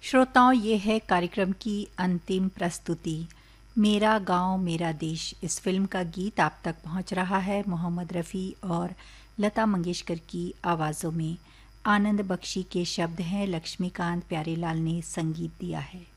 श्रोताओं, ये है कार्यक्रम की अंतिम प्रस्तुति मेरा गांव मेरा देश। इस फिल्म का गीत आप तक पहुंच रहा है मोहम्मद रफ़ी और लता मंगेशकर की आवाज़ों में। आनंद बख्शी के शब्द हैं, लक्ष्मीकांत प्यारेलाल ने संगीत दिया है।